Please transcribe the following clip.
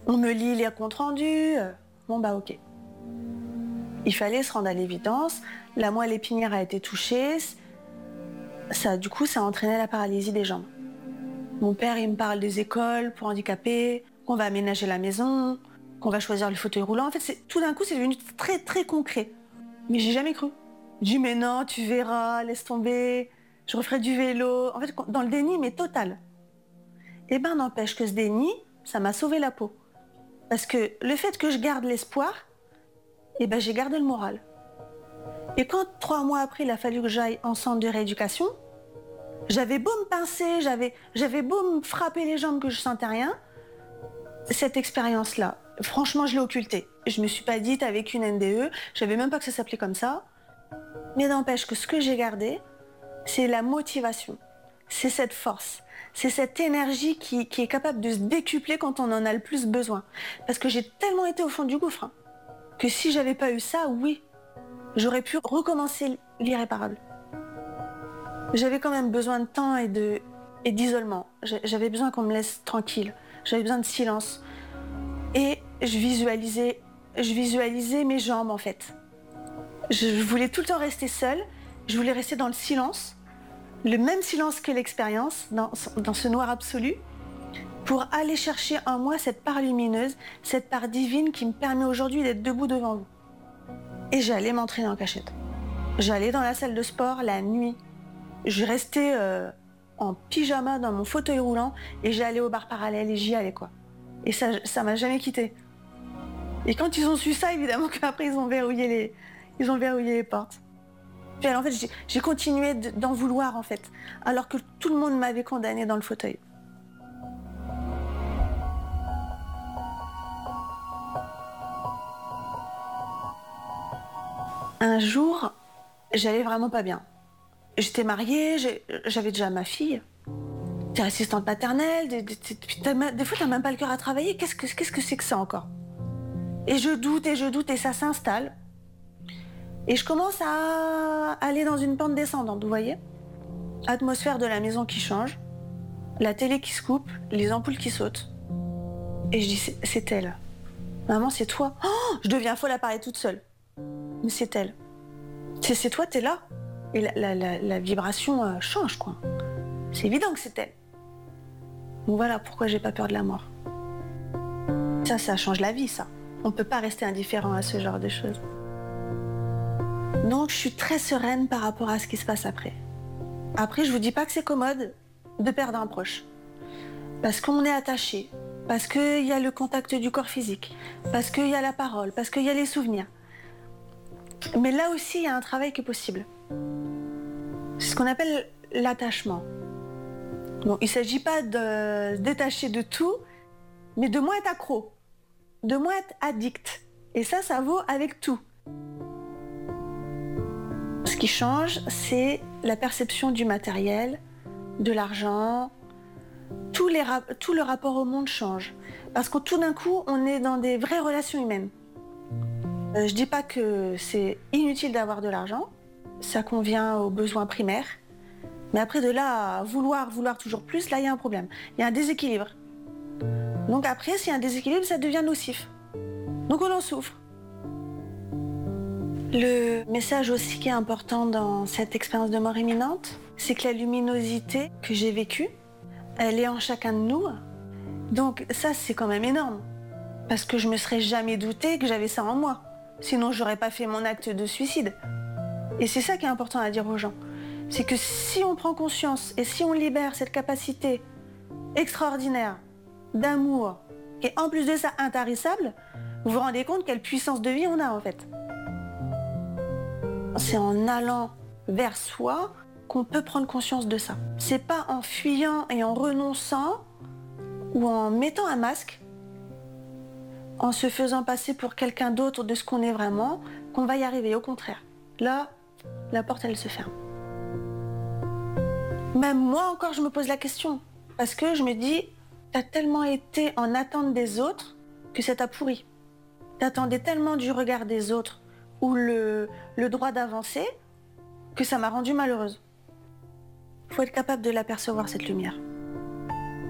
On me lit les comptes rendus. Bon bah ok. Il fallait se rendre à l'évidence. La moelle épinière a été touchée. Du coup, ça a entraîné la paralysie des jambes. Mon père, il me parle des écoles pour handicapés, qu'on va aménager la maison, qu'on va choisir le fauteuil roulant. En fait, tout d'un coup, c'est devenu très, très concret. Mais j'ai jamais cru. Je dis, mais non, tu verras, laisse tomber, je referai du vélo. En fait, dans le déni, mais total. Eh ben, n'empêche que ce déni, ça m'a sauvé la peau. Parce que le fait que je garde l'espoir, eh ben, j'ai gardé le moral. Et quand 3 mois après, il a fallu que j'aille en centre de rééducation, j'avais beau me pincer, j'avais beau me frapper les jambes que je sentais rien, cette expérience-là, franchement, je l'ai occultée. Je me suis pas dit, t'as vécu une NDE, je savais même pas que ça s'appelait comme ça. Mais n'empêche que ce que j'ai gardé, c'est la motivation, c'est cette force, c'est cette énergie qui est capable de se décupler quand on en a le plus besoin. Parce que j'ai tellement été au fond du gouffre, hein, que si j'avais pas eu ça, oui, j'aurais pu recommencer l'irréparable. J'avais quand même besoin de temps et d'isolement. J'avais besoin qu'on me laisse tranquille. J'avais besoin de silence. Et je visualisais mes jambes, en fait. Je voulais tout le temps rester seule. Je voulais rester dans le silence. Le même silence que l'expérience, dans ce noir absolu, pour aller chercher en moi cette part lumineuse, cette part divine qui me permet aujourd'hui d'être debout devant vous. Et j'allais m'entraîner en cachette. J'allais dans la salle de sport la nuit. Je restais en pyjama dans mon fauteuil roulant et j'allais au bar parallèle et j'y allais, quoi. Et ça m'a jamais quitté. Et quand ils ont su ça, évidemment qu'après ils ont verrouillé les portes. Puis alors, en fait, j'ai continué d'en vouloir, en fait, alors que tout le monde m'avait condamnée dans le fauteuil. Un jour, j'allais vraiment pas bien. J'étais mariée, j'avais déjà ma fille. T'es assistante maternelle, des fois t'as même pas le cœur à travailler. Qu'est-ce que c'est que ça encore? Et je doute et ça s'installe. Et je commence à aller dans une pente descendante, vous voyez? Atmosphère de la maison qui change, la télé qui se coupe, les ampoules qui sautent. Et je dis, c'est elle. Maman, c'est toi. Oh, je deviens folle à parler toute seule. Mais c'est elle. C'est toi, t'es là. Et la vibration change, quoi. C'est évident que c'est elle. Donc voilà pourquoi j'ai pas peur de la mort. Ça change la vie, ça. On peut pas rester indifférent à ce genre de choses. Donc je suis très sereine par rapport à ce qui se passe après. Après, je vous dis pas que c'est commode de perdre un proche. Parce qu'on est attaché, parce qu'il y a le contact du corps physique, parce qu'il y a la parole, parce qu'il y a les souvenirs. Mais là aussi, il y a un travail qui est possible. C'est ce qu'on appelle l'attachement. Bon, il ne s'agit pas de se détacher de tout, mais de moins être accro, de moins être addict. Et ça vaut avec tout. Ce qui change, c'est la perception du matériel, de l'argent. Tout le rapport au monde change. Parce que tout d'un coup, on est dans des vraies relations humaines. Je dis pas que c'est inutile d'avoir de l'argent, ça convient aux besoins primaires. Mais après de là à vouloir toujours plus, là il y a un problème. Il y a un déséquilibre. Donc après, s'il y a un déséquilibre, ça devient nocif. Donc on en souffre. Le message aussi qui est important dans cette expérience de mort imminente, c'est que la luminosité que j'ai vécue, elle est en chacun de nous. Donc ça, c'est quand même énorme. Parce que je me serais jamais douté que j'avais ça en moi. Sinon, j'aurais pas fait mon acte de suicide. Et c'est ça qui est important à dire aux gens. C'est que si on prend conscience et si on libère cette capacité extraordinaire d'amour, et en plus de ça intarissable, vous vous rendez compte quelle puissance de vie on a en fait. C'est en allant vers soi qu'on peut prendre conscience de ça. C'est pas en fuyant et en renonçant ou en mettant un masque, en se faisant passer pour quelqu'un d'autre de ce qu'on est vraiment, qu'on va y arriver. Au contraire, là, la porte, elle se ferme. Même moi encore, je me pose la question. Parce que je me dis, t'as tellement été en attente des autres que ça t'a pourri. T'attendais tellement du regard des autres ou le droit d'avancer que ça m'a rendue malheureuse. Faut être capable de l'apercevoir, cette lumière.